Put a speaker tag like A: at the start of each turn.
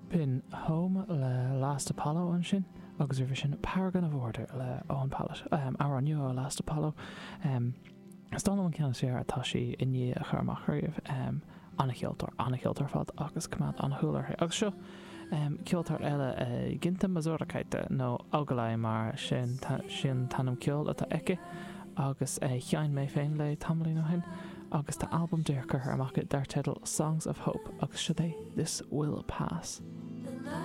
A: Bin home le Last Apollo an sin, agus bhí sin Paragon of Order le Owen Pallett. Ar an nua Last Apollo. Stála an ceanna sé atá sí inní a chuirmach riamh anna cheoltar fad agus cumad an thuúlartha. Agus seo ceoltar eile ginta mazúrachaite nó ágaláim mar sin tanam ceol atá eice agus cheann mé féin le tamlaí nó hin. Agus tá album dearcar amach dar title Songs of Hope agus siad é This Will Pass.